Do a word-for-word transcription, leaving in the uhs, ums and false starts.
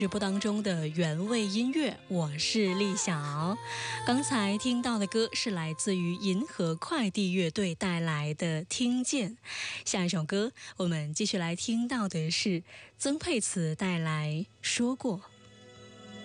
直播当中的原味音乐，我是丽晓。刚才听到的歌是来自于银河快递乐队带来的《听见》。下一首歌我们继续来听到的是曾沛慈带来《说过》。